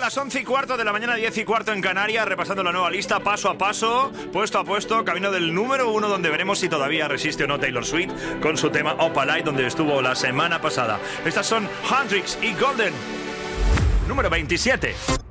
las 11:15 de la mañana, 10:15 en Canarias, repasando la nueva lista paso a paso, puesto a puesto, camino del número 1, donde veremos si todavía resiste o no Taylor Swift con su tema Opalite, donde estuvo la semana pasada. Estas son Hendrix y Golden, número 27.